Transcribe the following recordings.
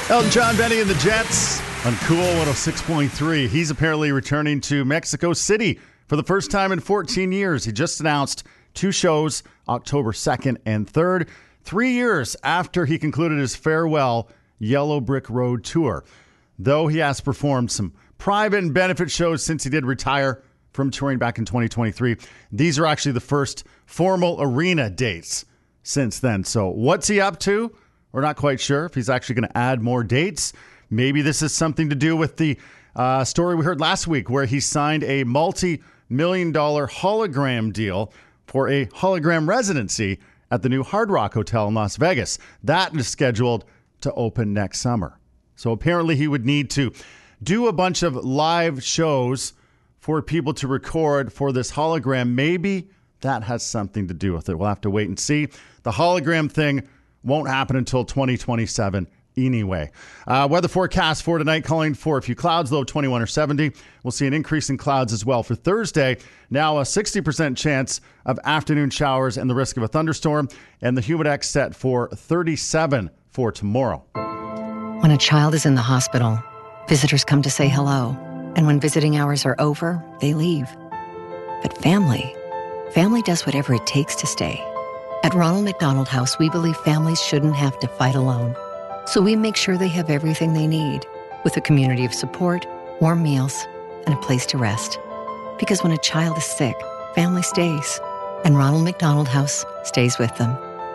Elton John, Benny, and the Jets on Cool 106.3. He's apparently returning to Mexico City for the first time in 14 years. He just announced 2 shows, October 2nd and 3rd, 3 years after he concluded his farewell Yellow Brick Road tour. Though he has performed some private and benefit shows since he did retire from touring back in 2023, these are actually the first formal arena dates since then. So what's he up to? We're not quite sure if he's actually going to add more dates. Maybe this is something to do with the story we heard last week where he signed a multi-million-dollar hologram deal for a hologram residency at the new Hard Rock Hotel in Las Vegas. That is scheduled to open next summer. So apparently he would need to do a bunch of live shows for people to record for this hologram. Maybe that has something to do with it. We'll have to wait and see. The hologram thing won't happen until 2027 anyway. Weather forecast for tonight calling for a few clouds, low 21 or 70. We'll see an increase in clouds as well for Thursday. Now a 60% chance of afternoon showers and the risk of a thunderstorm. And the Humidex set for 37 for tomorrow. When a child is in the hospital, visitors come to say hello. And when visiting hours are over, they leave. But family does whatever it takes to stay. At Ronald McDonald House, we believe families shouldn't have to fight alone. So we make sure they have everything they need, with a community of support, warm meals, and a place to rest. Because when a child is sick, family stays, and Ronald McDonald House stays with them.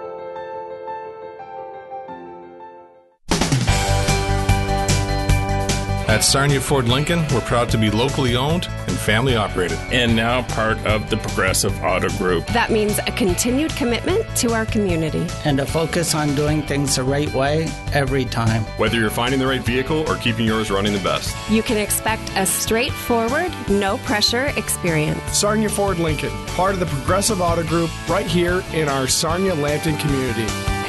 At Sarnia Ford Lincoln, we're proud to be locally owned and family operated. And now part of the Progressive Auto Group. That means a continued commitment to our community. And a focus on doing things the right way every time. Whether you're finding the right vehicle or keeping yours running the best. You can expect a straightforward, no-pressure experience. Sarnia Ford Lincoln, part of the Progressive Auto Group, right here in our Sarnia-Lanton community.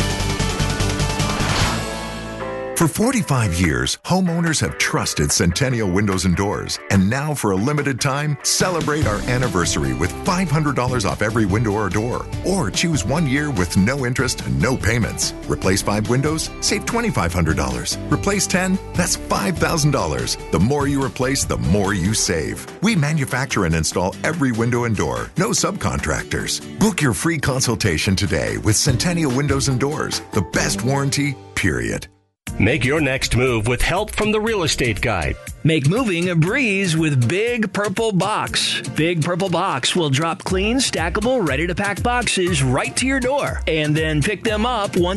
For 45 years, homeowners have trusted Centennial Windows and Doors. And now, for a limited time, celebrate our anniversary with $500 off every window or door. Or choose 1 year with no interest and no payments. Replace 5 windows? Save $2,500. Replace 10? That's $5,000. The more you replace, the more you save. We manufacture and install every window and door. No subcontractors. Book your free consultation today with Centennial Windows and Doors. The best warranty, period. Make your next move with help from the Real Estate Guide. Make moving a breeze with Big Purple Box. Big Purple Box will drop clean, stackable, ready-to-pack boxes right to your door and then pick them up once